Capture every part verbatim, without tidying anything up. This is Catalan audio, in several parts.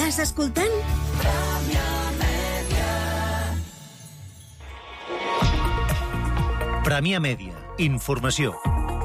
Estàs escoltant? Premià Mèdia. Informació.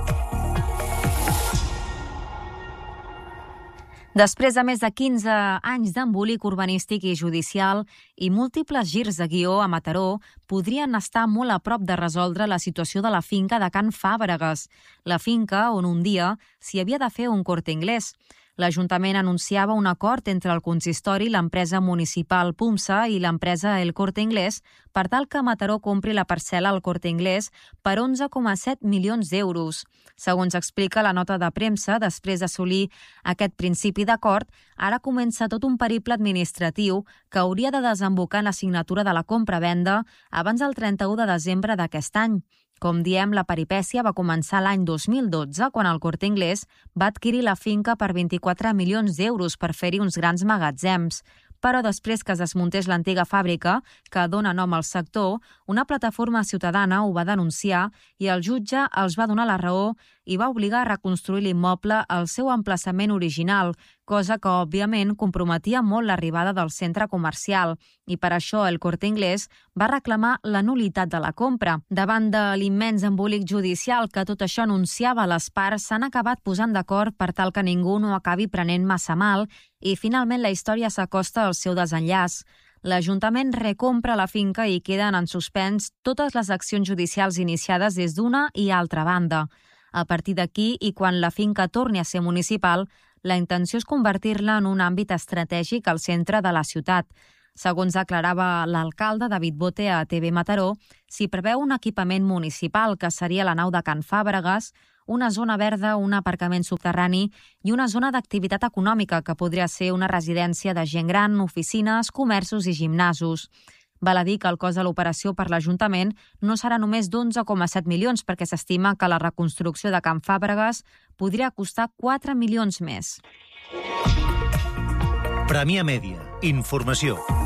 Després de més de quinze anys d'embolic urbanístic i judicial i múltiples girs de guió a Mataró, podrien estar molt a prop de resoldre la situació de la finca de Can Fàbregues, la finca on un dia s'hi havia de fer un Corte Inglés. L'Ajuntament anunciava un acord entre el consistori, l'empresa municipal PUMSA i l'empresa El Corte Inglés per tal que Mataró compri la parcel·la al Corte Inglés per onze coma set milions d'euros. Segons explica la nota de premsa, després d'assolir aquest principi d'acord, ara comença tot un periple administratiu que hauria de desembocar en la signatura de la compra-venda abans del trenta-u de desembre d'aquest any. Com diem, la peripècia va començar l'any dos mil dotze, quan el Corte Inglés va adquirir la finca per vint-i-quatre milions d'euros per fer-hi uns grans magatzems. Però després que es desmuntés l'antiga fàbrica, que dona nom al sector, una plataforma ciutadana ho va denunciar i el jutge els va donar la raó i va obligar a reconstruir l'immoble al seu emplaçament original, cosa que, òbviament, comprometia molt l'arribada del centre comercial. I per això el Corte Inglés va reclamar la nul·litat de la compra. Davant de l'immens embolic judicial que tot això anunciava, les parts s'han acabat posant d'acord per tal que ningú no acabi prenent massa mal i, finalment, la història s'acosta al seu desenllaç. L'Ajuntament recompra la finca i queden en suspens totes les accions judicials iniciades des d'una i altra banda. A partir d'aquí, i quan la finca torni a ser municipal, la intenció és convertir-la en un àmbit estratègic al centre de la ciutat. Segons declarava l'alcalde David Bote a T V Mataró, s'hi preveu un equipament municipal que seria la nau de Can Fàbregues, una zona verda, un aparcament subterrani i una zona d'activitat econòmica que podria ser una residència de gent gran, oficines, comerços i gimnasos. Val a dir que el cost de l'operació per l'Ajuntament no serà només d'onze coma set milions perquè s'estima que la reconstrucció de Can Fàbregues podria costar quatre milions més. Premià Mèdia. Informació.